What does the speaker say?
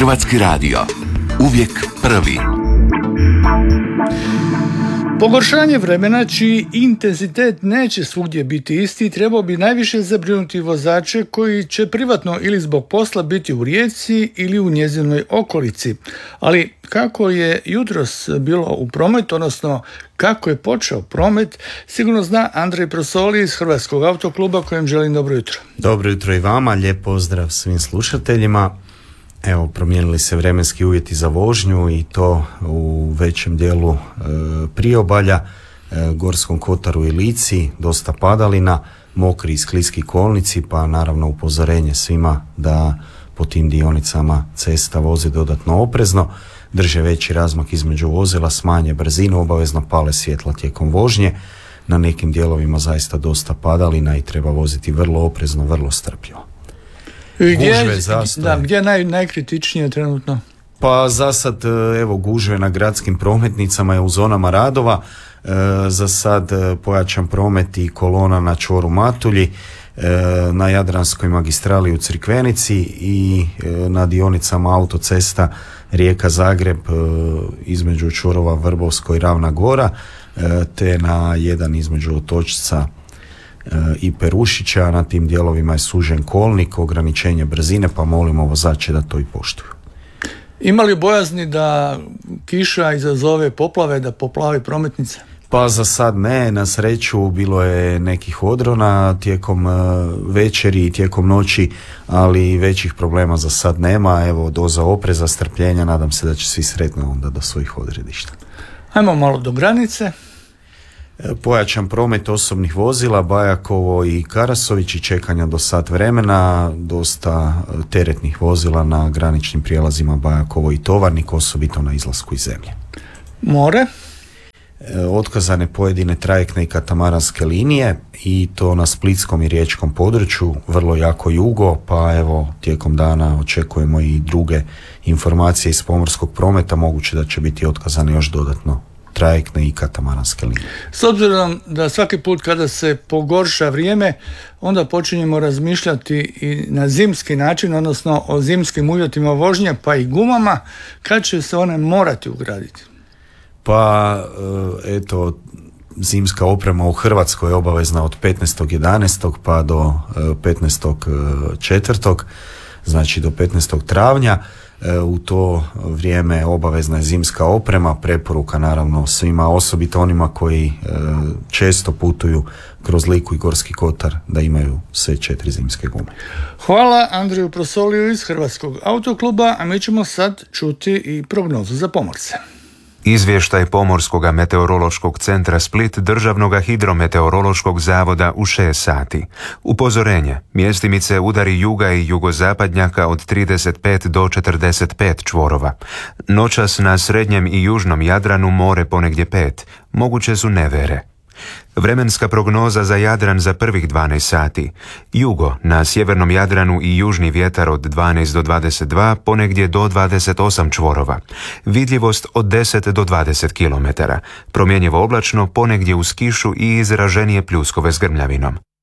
Hrvatski radio. Uvijek prvi. Pogoršanje vremena, čiji intenzitet neće svugdje biti isti, trebao bi najviše zabrinuti vozače koji će privatno ili zbog posla biti u Rijeci ili u njezinoj okolici. Ali kako je jutros bilo u prometu, odnosno kako je počeo promet, sigurno zna Andrej Prosoli iz Hrvatskog autokluba, kojem želim dobro jutro. Dobro jutro i vama, lijep pozdrav svim slušateljima. Evo, promijenili se vremenski uvjeti za vožnju i to u većem dijelu priobalja, Gorskom kotaru i Lici, dosta padalina, mokri i skliski kolnici, pa naravno upozorenje svima da po tim dionicama cesta voze dodatno oprezno, drže veći razmak između vozila, smanje brzinu, obavezno pale svjetla tijekom vožnje. Na nekim dijelovima zaista dosta padalina i treba voziti vrlo oprezno, vrlo strpljivo. Gdje je najkritičnije trenutno? Pa za sad, evo, gužve na gradskim prometnicama i u zonama radova. Za sad pojačan promet i kolona na čvoru Matulji, na Jadranskoj magistrali u Crikvenici i na dionicama autocesta Rijeka-Zagreb između čvorova Vrbovsko i Ravna Gora, te na jedan između Otočca i Perušića. Na tim dijelovima je sužen kolnik, ograničenje brzine, pa molimo vozače da to i poštuju. Ima li bojazni da kiša izazove poplave, da poplavi prometnice? Pa za sad ne, na sreću bilo je nekih odrona tijekom večeri i tijekom noći, ali većih problema za sad nema. Evo, doza opreza, strpljenja, nadam se da će svi sretno onda do svojih odredišta. Ajmo malo do granice. Pojačan promet osobnih vozila, Bajakovo i Karasović i čekanja do sat vremena, dosta teretnih vozila na graničnim prijelazima Bajakovo i Tovarnik, osobito na izlasku iz zemlje. More? Otkazane pojedine trajektne i katamaranske linije i to na splitskom i riječkom području, vrlo jako jugo, pa evo tijekom dana očekujemo i druge informacije iz pomorskog prometa, moguće da će biti otkazane još dodatno trajektne i katamaranske linije. S obzirom da svaki put kada se pogorša vrijeme, onda počinjemo razmišljati i na zimski način, odnosno o zimskim uvjetima vožnje, pa i gumama, kad će se one morati ugraditi? Pa eto, zimska oprema u Hrvatskoj je obavezna od 15.11. pa do 15.4., znači do 15. travnja. U to vrijeme obavezna je zimska oprema, preporuka naravno svima, osobito onima koji često putuju kroz Liku i Gorski kotar, da imaju sve 4 zimske gume. Hvala Andreju Prosoliju iz Hrvatskog autokluba, a mi ćemo sad čuti i prognozu za pomorce. Izvještaj Pomorskog meteorološkog centra Split Državnog hidrometeorološkog zavoda u 6 sati. Upozorenje, mjestimice udari juga i jugozapadnjaka od 35 do 45 čvorova. Noćas na srednjem i južnom Jadranu more ponegdje 5, moguće su nevere. Vremenska prognoza za Jadran za prvih 12 sati. Jugo na sjevernom Jadranu i južni vjetar od 12 do 22, ponegdje do 28 čvorova. Vidljivost od 10 do 20 km. Promjenjivo oblačno, ponegdje uz kišu i izraženije pljuskove s grmljavinom.